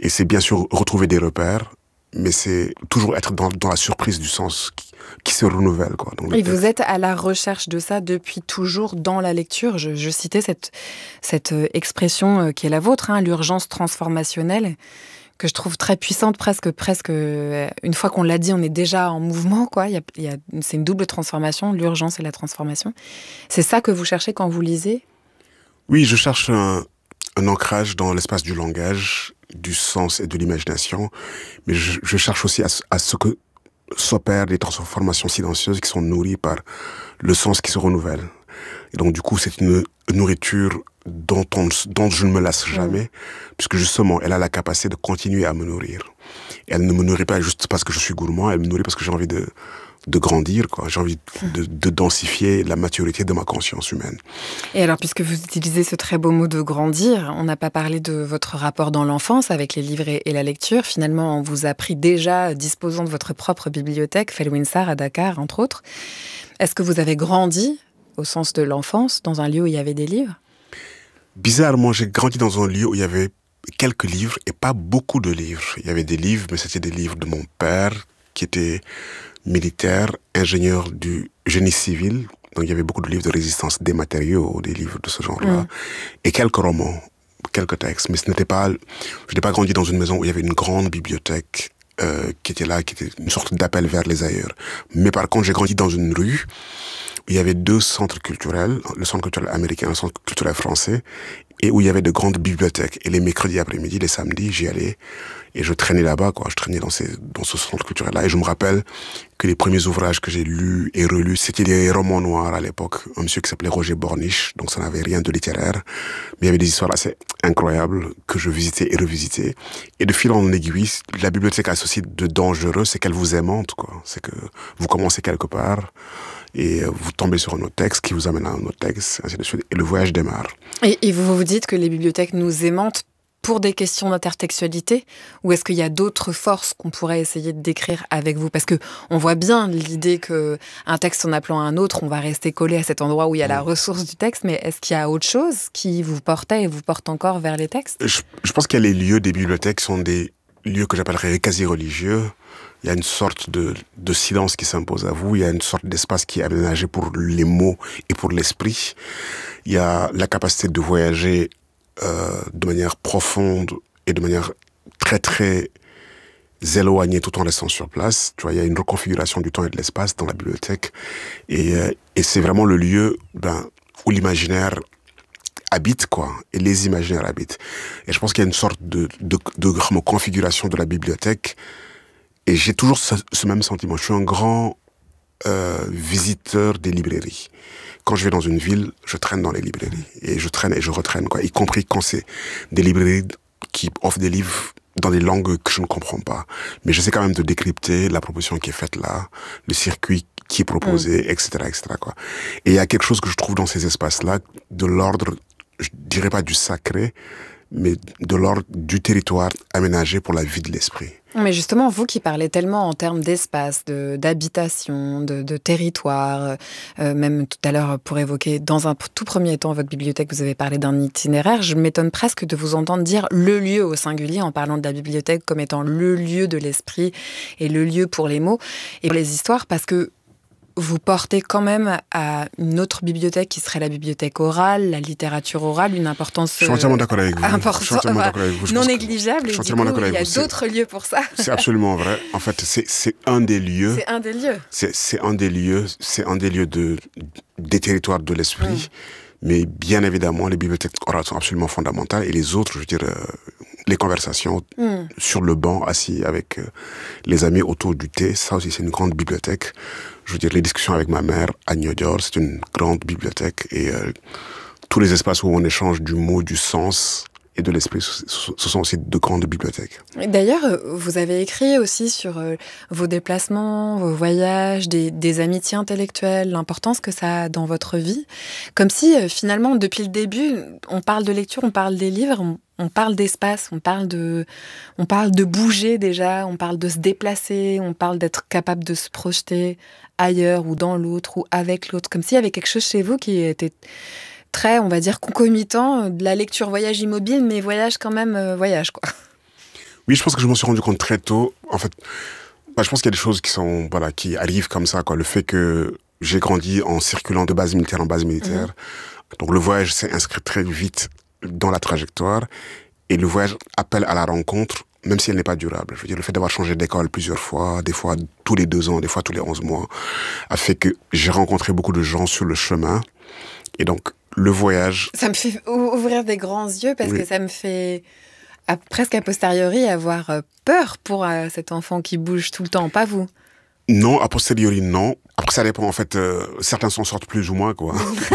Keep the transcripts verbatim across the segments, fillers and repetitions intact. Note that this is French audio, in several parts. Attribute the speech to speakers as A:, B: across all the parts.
A: Et c'est bien sûr retrouver des repères, mais c'est toujours être dans, dans la surprise du sens qui, qui se renouvelle, quoi.
B: Et vous êtes à la recherche de ça depuis toujours dans la lecture. Je, je citais cette, cette expression qui est la vôtre, hein, l'urgence transformationnelle, que je trouve très puissante, presque, presque. Une fois qu'on l'a dit, on est déjà en mouvement, quoi. Il y a, il y a, c'est une double transformation, l'urgence et la transformation. C'est ça que vous cherchez quand vous lisez ?
A: Oui, je cherche un, un ancrage dans l'espace du langage, du sens et de l'imagination, mais je, je cherche aussi à, à ce que s'opèrent des transformations silencieuses qui sont nourries par le sens qui se renouvelle. Et donc, du coup, c'est une nourriture dont, on, dont je ne me lasse jamais, mmh. puisque justement, elle a la capacité de continuer à me nourrir. Et elle ne me nourrit pas juste parce que je suis gourmand, elle me nourrit parce que j'ai envie de, de grandir, quoi. J'ai envie de, de densifier la maturité de ma conscience humaine.
B: Et alors, puisque vous utilisez ce très beau mot de grandir, on n'a pas parlé de votre rapport dans l'enfance avec les livres et, et la lecture. Finalement, on vous a pris déjà disposant de votre propre bibliothèque, Felwinsar à Dakar, entre autres. Est-ce que vous avez grandi, au sens de l'enfance, dans un lieu où il y avait des livres ?
A: Bizarrement, j'ai grandi dans un lieu où il y avait quelques livres et pas beaucoup de livres. Il y avait des livres, mais c'était des livres de mon père, qui était militaire, ingénieur du génie civil. Donc il y avait beaucoup de livres de résistance des matériaux, des livres de ce genre-là. Mmh. Et quelques romans, quelques textes. Mais ce n'était pas... Je n'ai pas grandi dans une maison où il y avait une grande bibliothèque euh, qui était là, qui était une sorte d'appel vers les ailleurs. Mais par contre, j'ai grandi dans une rue où il y avait deux centres culturels, le centre culturel américain et le centre culturel français, et où il y avait de grandes bibliothèques. Et les mercredis après-midi, les samedis, j'y allais et je traînais là-bas, quoi. Je traînais dans, ces, dans ce centre culturel-là. Et je me rappelle que les premiers ouvrages que j'ai lus et relus, c'était des romans noirs à l'époque. Un monsieur qui s'appelait Roger Borniche, donc ça n'avait rien de littéraire. Mais il y avait des histoires assez incroyables que je visitais et revisitais. Et de fil en aiguille, la bibliothèque a ceci de dangereux, c'est qu'elle vous aimante, quoi. C'est que vous commencez quelque part et vous tombez sur un autre texte qui vous amène à un autre texte, ainsi de suite, et le voyage démarre.
B: Et, et vous vous dites que les bibliothèques nous aimantent pour des questions d'intertextualité, ou est-ce qu'il y a d'autres forces qu'on pourrait essayer de décrire avec vous ? Parce que on voit bien l'idée qu'un texte en appelant un autre, on va rester collé à cet endroit où il y a mmh. la ressource du texte, mais est-ce qu'il y a autre chose qui vous portait et vous porte encore vers les textes ?
A: je, je pense qu'il y a les lieux des bibliothèques qui sont des lieux que j'appellerais quasi religieux. Il y a une sorte de, de silence qui s'impose à vous. Il y a une sorte d'espace qui est aménagé pour les mots et pour l'esprit. Il y a la capacité de voyager euh, de manière profonde et de manière très, très éloignée tout en restant sur place. Tu vois, il y a une reconfiguration du temps et de l'espace dans la bibliothèque. Et, euh, et c'est vraiment le lieu ben, où l'imaginaire habite, quoi, et les imaginaires habitent. Et je pense qu'il y a une sorte de, de, de, de configuration de la bibliothèque. Et j'ai toujours ce, ce même sentiment. Je suis un grand euh, visiteur des librairies. Quand je vais dans une ville, je traîne dans les librairies. Et je traîne et je retraîne, quoi. Y compris quand c'est des librairies qui offrent des livres dans des langues que je ne comprends pas. Mais j'essaie quand même de décrypter la proposition qui est faite là, le circuit qui est proposé, mmh. et cetera, et cetera, quoi. Et il y a quelque chose que je trouve dans ces espaces-là, de l'ordre, je dirais pas du sacré, mais de l'ordre du territoire aménagé pour la vie de l'esprit.
B: Mais justement, vous qui parlez tellement en termes d'espace, de, d'habitation, de, de territoire, euh, même tout à l'heure pour évoquer, dans un tout premier temps, votre bibliothèque, vous avez parlé d'un itinéraire, je m'étonne presque de vous entendre dire le lieu au singulier en parlant de la bibliothèque comme étant le lieu de l'esprit et le lieu pour les mots et pour les histoires, parce que vous portez quand même à une autre bibliothèque qui serait la bibliothèque orale, la littérature orale, une importance
A: Je suis entièrement d'accord avec vous.
B: Important,
A: je suis entièrement d'accord avec vous.
B: non négligeable.
A: Je suis
B: et du coup,
A: d'accord avec
B: il y a
A: vous.
B: d'autres
A: c'est,
B: lieux pour ça.
A: C'est absolument vrai. En fait, c'est, c'est un des lieux.
B: C'est un des lieux.
A: C'est, c'est un des lieux. C'est un des lieux de, des territoires de l'esprit. Mm. Mais bien évidemment, les bibliothèques orales sont absolument fondamentales. Et les autres, je veux dire, euh, les conversations mm. sur le banc, assis avec euh, les amis autour du thé, ça aussi, c'est une grande bibliothèque. Je veux dire, les discussions avec ma mère à Niodior, c'est une grande bibliothèque. Et euh, tous les espaces où on échange du mot, du sens et de l'esprit, ce sont aussi de grandes bibliothèques.
B: D'ailleurs, vous avez écrit aussi sur euh, vos déplacements, vos voyages, des, des amitiés intellectuelles, l'importance que ça a dans votre vie. Comme si, euh, finalement, depuis le début, on parle de lecture, on parle des livres, on, on parle d'espace, on parle de, on parle de bouger déjà, on parle de se déplacer, on parle d'être capable de se projeter ailleurs ou dans l'autre ou avec l'autre. Comme s'il y avait quelque chose chez vous qui était très, on va dire, concomitant de la lecture voyage immobile, mais voyage quand même, euh, voyage, quoi.
A: Oui, je pense que je m'en suis rendu compte très tôt. En fait, bah, je pense qu'il y a des choses qui sont, voilà, qui arrivent comme ça, quoi. Le fait que j'ai grandi en circulant de base militaire en base militaire. Mmh. Donc, le voyage s'est inscrit très vite dans la trajectoire. Et le voyage appelle à la rencontre, même si elle n'est pas durable. Je veux dire, le fait d'avoir changé d'école plusieurs fois, des fois tous les deux ans, des fois tous les onze mois, a fait que j'ai rencontré beaucoup de gens sur le chemin. Et donc, le voyage...
B: Ça me fait ouvrir des grands yeux parce oui. que ça me fait... À, presque a posteriori, avoir peur pour euh, cet enfant qui bouge tout le temps, pas vous?
A: Non, a posteriori, non. Après, ça dépend, en fait, euh, certains s'en sortent plus ou moins, quoi.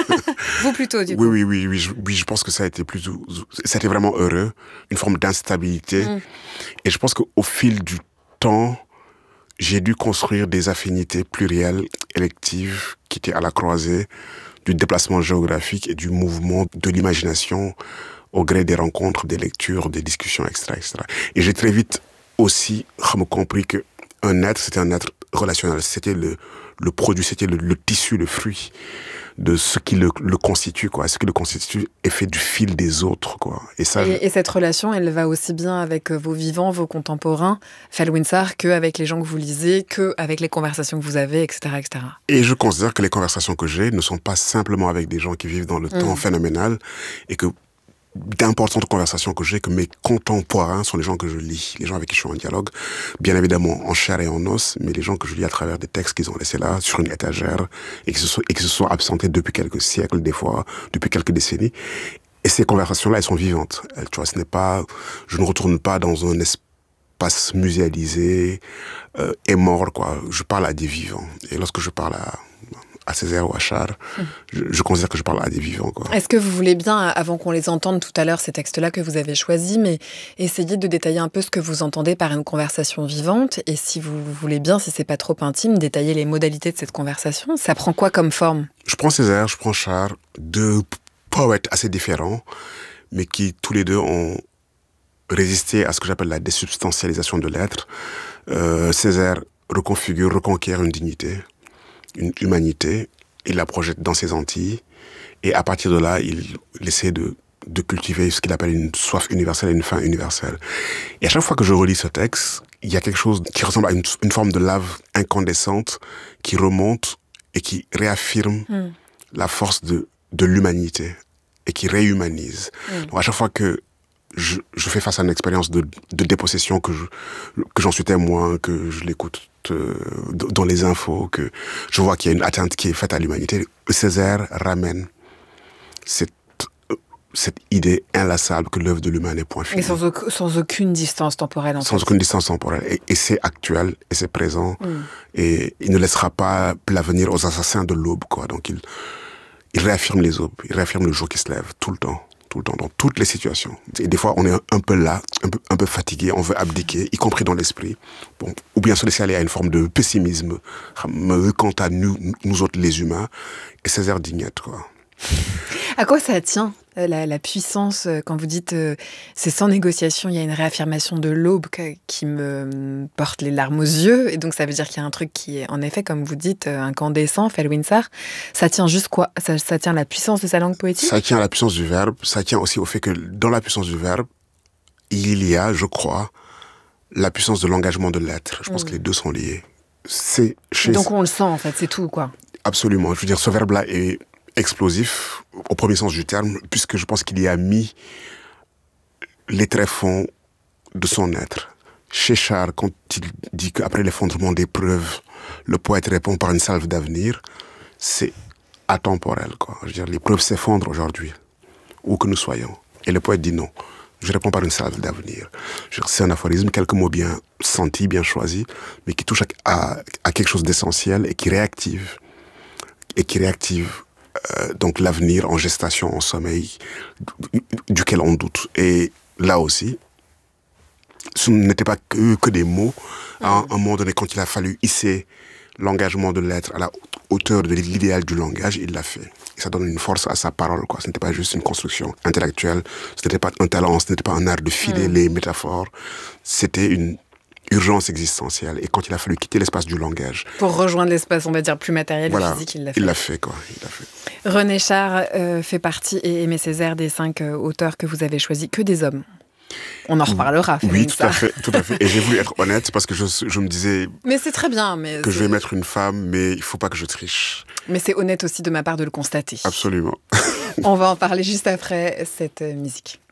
B: Vous plutôt, du coup?
A: Oui, oui, oui, oui, je, oui, je pense que ça a été plus... Ça a été vraiment heureux, une forme d'instabilité. Mm. Et je pense qu'au fil du temps, j'ai dû construire des affinités plurielles, électives, qui étaient à la croisée du déplacement géographique et du mouvement de l'imagination au gré des rencontres, des lectures, des discussions, et cetera, et cetera. Et j'ai très vite aussi compris qu'un être, c'était un être relationnel. C'était le, le produit, c'était le, le tissu, le fruit de ce qui le, le constitue, quoi. Ce qui le constitue est fait du fil des autres, quoi.
B: Et, ça, et, je... et cette relation, elle va aussi bien avec vos vivants, vos contemporains, Felwine Sarr, qu'avec les gens que vous lisez, qu'avec les conversations que vous avez, et cetera, et cetera.
A: Et je considère que les conversations que j'ai ne sont pas simplement avec des gens qui vivent dans le mmh. temps phénoménal et que d'importantes conversations que j'ai, que mes contemporains sont les gens que je lis, les gens avec qui je suis en dialogue, bien évidemment en chair et en os, mais les gens que je lis à travers des textes qu'ils ont laissés là, sur une étagère, et qui se sont, et qui se sont absentés depuis quelques siècles, des fois, depuis quelques décennies. Et ces conversations-là, elles sont vivantes. Elles, tu vois, ce n'est pas, je ne retourne pas dans un espace muséalisé, euh, et mort, quoi. Je parle à des vivants. Et lorsque je parle à, à Césaire ou à Char, mmh. je, je considère que je parle à des vivants, quoi.
B: Est-ce que vous voulez bien, avant qu'on les entende tout à l'heure, ces textes-là que vous avez choisis, mais essayer de détailler un peu ce que vous entendez par une conversation vivante, et si vous voulez bien, si c'est pas trop intime, détailler les modalités de cette conversation? Ça prend quoi comme forme?
A: Je prends Césaire, je prends Char, deux poètes assez différents, mais qui tous les deux ont résisté à ce que j'appelle la désubstantialisation de l'être. Euh, Césaire reconfigure, reconquiert une dignité, une humanité, il la projette dans ses Antilles, et à partir de là, il, il essaie de, de cultiver ce qu'il appelle une soif universelle et une faim universelle. Et à chaque fois que je relis ce texte, il y a quelque chose qui ressemble à une, une forme de lave incandescente qui remonte et qui réaffirme mm. la force de, de l'humanité et qui réhumanise. Mm. Donc à chaque fois que je, je fais face à une expérience de, de dépossession, que, je, que j'en suis témoin, que je l'écoute dans les infos, que je vois qu'il y a une atteinte qui est faite à l'humanité, Césaire ramène cette, cette idée inlassable que l'œuvre de l'humain n'est point finie.
B: Et sans, au- sans aucune distance temporelle. En
A: sans
B: fait.
A: aucune distance temporelle. Et, et c'est actuel, et c'est présent. Mm. Et il ne laissera pas l'avenir aux assassins de l'aube, quoi. Donc il, il réaffirme les aubes, il réaffirme le jour qui se lève, tout le temps. tout le temps, dans toutes les situations. Et des fois, on est un peu là, un peu, un peu fatigué, on veut abdiquer, y compris dans l'esprit. Bon, ou bien se laisser aller à une forme de pessimisme quant à nous, nous autres les humains. Et Césaire Dignette, quoi.
B: À quoi ça tient, la, la puissance, quand vous dites euh, c'est sans négociation, il y a une réaffirmation de l'aube qui me porte les larmes aux yeux, et donc ça veut dire qu'il y a un truc qui est, en effet, comme vous dites, incandescent, Felwine Sarr. Ça tient juste quoi? ça, ça tient à la puissance de sa langue poétique?
A: Ça tient à la puissance du verbe, ça tient aussi au fait que dans la puissance du verbe, il y a, je crois, la puissance de l'engagement de l'être. Je pense mmh. que les deux sont liés. C'est chez...
B: Donc on le sent, en fait, c'est tout, quoi.
A: Absolument. Je veux dire, ce verbe-là est explosif, au premier sens du terme, puisque je pense qu'il y a mis les tréfonds de son être. Chez Char, quand il dit qu'après l'effondrement des preuves, le poète répond par une salve d'avenir, c'est atemporel, quoi. Je veux dire, les preuves s'effondrent aujourd'hui, où que nous soyons. Et le poète dit non. Je réponds par une salve d'avenir. C'est un aphorisme, quelques mots bien sentis, bien choisis, mais qui touche à, à quelque chose d'essentiel et qui réactive. Et qui réactive euh, donc l'avenir en gestation, en sommeil, duquel on doute. Et là aussi, ce n'était pas que, que des mots. Mmh. À un, un moment donné, quand il a fallu hisser l'engagement de l'être à la hauteur de l'idéal du langage, il l'a fait. Et ça donne une force à sa parole, quoi. Ce n'était pas juste une construction intellectuelle, ce n'était pas un talent, ce n'était pas un art de filer mmh. les métaphores. C'était une urgence existentielle. Et quand il a fallu quitter l'espace du langage...
B: Pour rejoindre l'espace, on va dire, plus matériel
A: voilà,
B: et physique, il l'a fait.
A: Il l'a fait, quoi. Il l'a fait.
B: René Char euh, fait partie, et Aimé Césaire, des cinq euh, auteurs que vous avez choisis. Que des hommes. On en reparlera.
A: Oui, tout
B: ça.
A: à fait, tout à fait. Et j'ai voulu être honnête parce que je, je me disais.
B: Mais c'est très bien. Mais
A: que je vais mettre une femme, mais il faut pas que je triche.
B: Mais c'est honnête aussi de ma part de le constater.
A: Absolument.
B: On va en parler juste après cette musique.